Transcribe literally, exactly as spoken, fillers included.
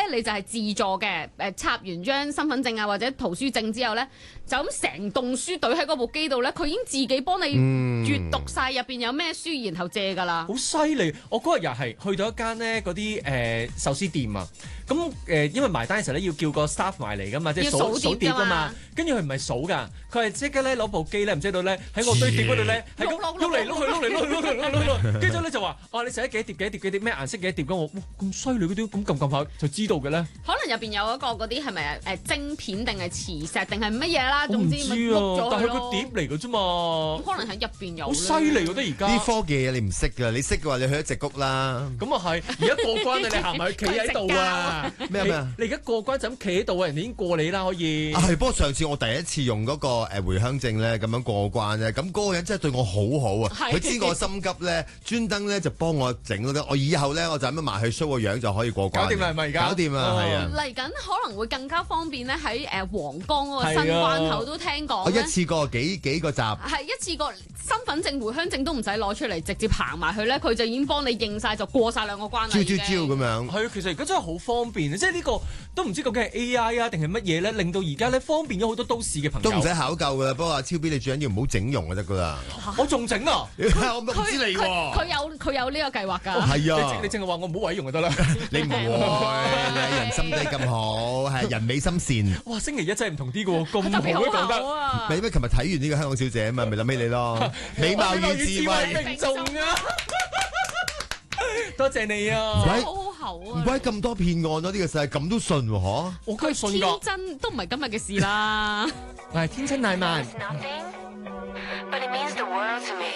你就係自助嘅，誒插完張身份證啊或者圖書證之後咧，就咁成棟書堆喺嗰部機度咧，佢已經自己幫你閱讀晒入邊有咩書，然後借㗎啦。 好犀利！我嗰日又係去到一間咧嗰啲誒壽司店啊，咁誒、呃、因為埋單嘅時候咧要叫個 staff 埋嚟㗎嘛，即係數數碟㗎嘛，跟住佢唔係數㗎，佢係即刻咧攞部機咧，唔知道咧喺我堆碟嗰度咧，係咁碌嚟碌去碌嚟碌去碌嚟碌嚟碌嚟，跟住咧就話：哦，你寫幾碟幾碟幾碟咩顏色幾碟咁？我哇咁犀利嗰啲，咁撳撳下就知道嘅咧。 可能入邊有一個嗰啲係咪誒晶片定係磁石定係乜嘢啦？總之我唔知啊，但係個碟嚟㗎啫嘛。 可能喺入邊有。 好犀利，我覺得而家啲科技嘢你唔識㗎，你識嘅話你去咗矽谷啦。 咁啊係，而家過關你你行埋去企喺度啊！ 咩咩啊？ 你而家過關就咁企喺度啊，人哋已經過你啦，可以。 啊係，不過上次我第一次用嗰個誒回鄉證咧，咁樣過關咧，咁嗰個人真係對我好好啊！佢知我心急咧，專登咧就幫我整嗰啲，我以後咧我就咁樣埋去 show 個樣就可以過關。 搞掂啦，係咪而家？ 搞掂啦，係啊！ 嚟緊可能會更加方便咧，喺誒皇崗嗰個新關口都聽講。 我一次過幾幾個閘。 係一次過身份證、回鄉證都唔使攞出嚟，直接行埋去咧，佢就已經幫你認晒，就過晒兩個關啦。 招招招咁樣。 係，其實而家真係好方便啊！即係呢個都唔知究竟係 A I 啊定係乜嘢咧，令到而家咧方便咗好多都市嘅朋友。 都唔使考究噶啦，不過阿超 B 你最緊要唔好整容就得噶啦。 我仲整啊！ 我唔知你喎。 佢有佢有呢個計劃㗎。 係啊， 你淨係話我唔好毀容就得啦。 你唔會，你係人心地咁好，係人美心善。 哇！星期一真係唔同啲嘅喎，咁好都講得。 你咩？琴日睇完呢個香港小姐啊嘛，咪諗起你咯。美貌與智慧並重啊！多謝你啊！ 好好口啊！ 唔怪咁多騙案咯，呢個世界咁都信喎，嗬？ 我梗係信㗎。 天真都唔係今日嘅事啦。 我係天真爛漫。